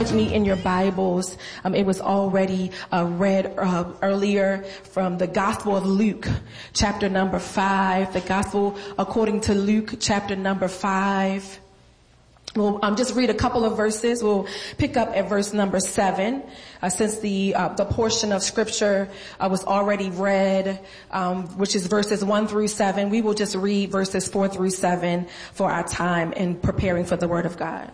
with me in your Bibles. It was already read earlier from the Gospel of Luke, chapter number 5. The Gospel according to Luke, chapter number 5. We'll just read a couple of verses. We'll pick up at verse number 7. Since the portion of scripture was already read, which is verses 1 through 7, we will just read verses 4 through 7 for our time in preparing for the Word of God.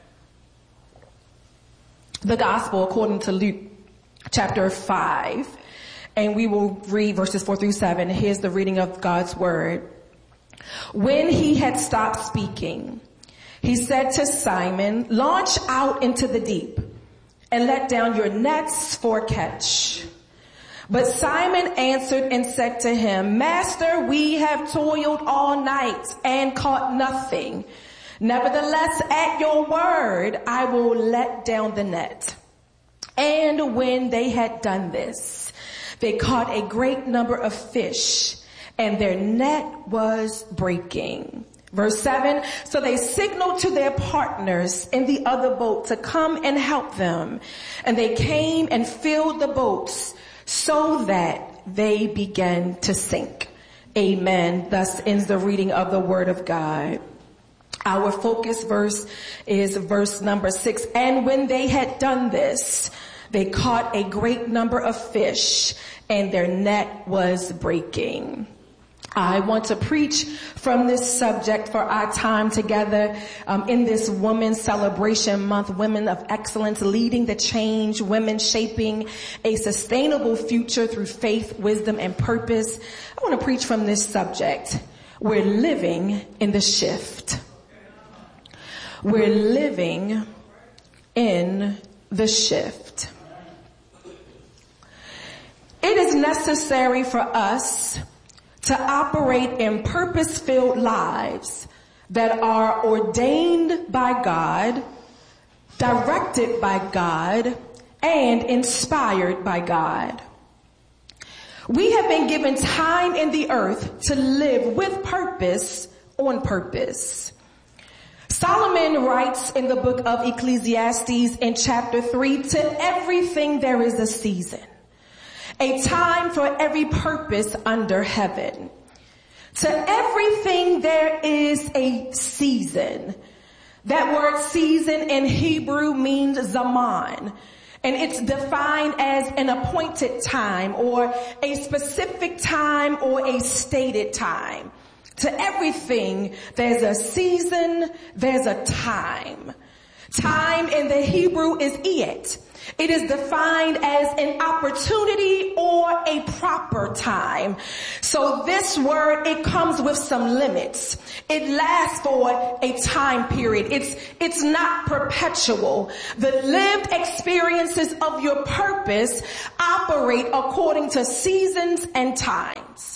The Gospel according to Luke, chapter 5, and we will read verses 4 through 7. Here's the reading of God's Word. When he had stopped speaking, he said to Simon, "Launch out into the deep and let down your nets for a catch." But Simon answered and said to him, "Master, we have toiled all night and caught nothing. Nevertheless, at your word, I will let down the net." And when they had done this, they caught a great number of fish, and their net was breaking. Verse 7, so they signaled to their partners in the other boat to come and help them. And they came and filled the boats so that they began to sink. Amen. Thus ends the reading of the Word of God. Our focus verse is verse number 6. And when they had done this, they caught a great number of fish, and their net was breaking. I want to preach from this subject for our time together in this Women's Celebration Month, Women of Excellence, leading the change, women shaping a sustainable future through faith, wisdom, and purpose. I want to preach from this subject. We're living in the shift. We're living in the shift. It is necessary for us to operate in purpose-filled lives that are ordained by God, directed by God, and inspired by God. We have been given time in the earth to live with purpose on purpose. Solomon writes in the book of Ecclesiastes in chapter 3, "To everything there is a season, a time for every purpose under heaven. To everything there is a season." That word season in Hebrew means zaman, and it's defined as an appointed time or a specific time or a stated time. To everything there's a season, there's a time. Time in the Hebrew is iyet. It is defined as an opportunity or a proper time. So this word, it comes with some limits. It lasts for a time period. It's not perpetual. The lived experiences of your purpose operate according to seasons and times.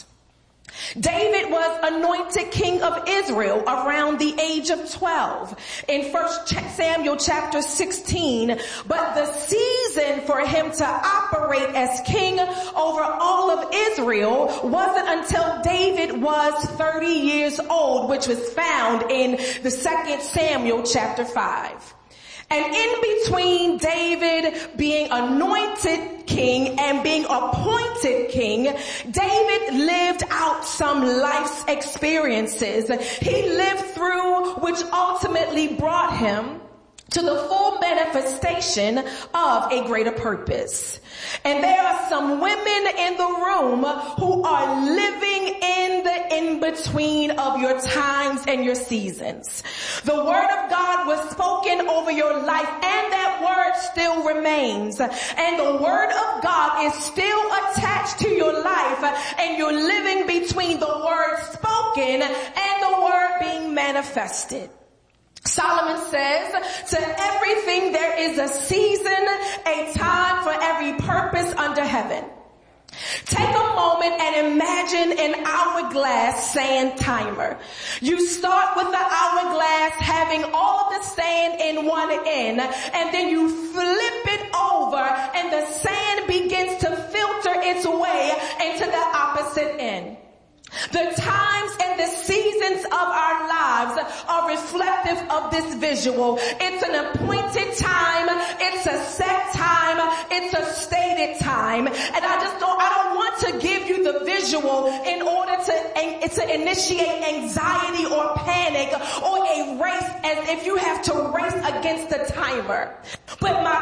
David was anointed king of Israel around the age of 12 in 1 Samuel chapter 16. But the season for him to operate as king over all of Israel wasn't until David was 30 years old, which was found in the 2 Samuel chapter 5. And in between David being anointed king and being appointed king, David lived out some life's experiences. He lived through which ultimately brought him to the full manifestation of a greater purpose. And there are some women in the room who are living in the in-between of your times and your seasons. The word of God was spoken over your life, and that word still remains. And the word of God is still attached to your life, and you're living between the word spoken and the word being manifested. Solomon says, to everything there is a season, a time for every purpose under heaven. Take a moment and imagine an hourglass sand timer. You start with the hourglass having all of the sand in one end, and then you flip it over and the sand begins to filter its way into the opposite end. The times and the seasons of our lives are reflective of this visual. It's an appointed time. It's minute time. And I don't want to give you the visual in order to initiate anxiety or panic or a race as if you have to race against the timer. But my